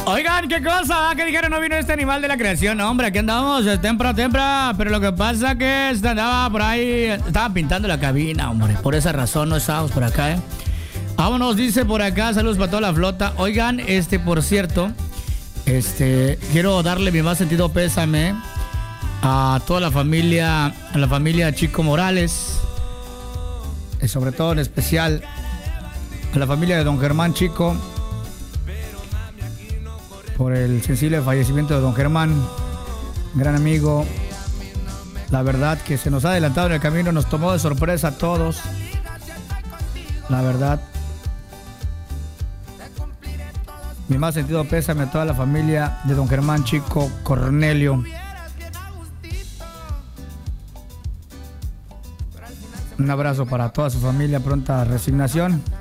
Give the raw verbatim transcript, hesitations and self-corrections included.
Oigan, ¿qué cosa? ¿Qué dijeron? No vino este animal de la creación. No, hombre, aquí andamos, tempra, tempra. Pero lo que pasa que andaba por ahí, estaba pintando la cabina, hombre. Por esa razón no estábamos por acá, ¿eh? Vámonos, dice por acá, saludos para toda la flota. Oigan, este, por cierto, este, quiero darle mi más sentido pésame a toda la familia, a la familia Chico Morales, y sobre todo en especial a la familia de don Germán Chico, por el sensible fallecimiento de don Germán, gran amigo. La verdad que se nos ha adelantado en el camino, nos tomó de sorpresa a todos. La verdad, mi más sentido pésame a toda la familia de don Germán Chico Cornelio. Un abrazo para toda su familia, pronta resignación.